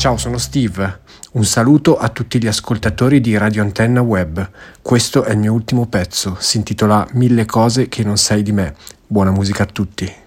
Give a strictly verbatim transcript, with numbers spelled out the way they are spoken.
Ciao, sono Steve. Un saluto a tutti gli ascoltatori di Radio Antenna Web. Questo è il mio ultimo pezzo, si intitola Mille cose che non sai di me. Buona musica a tutti.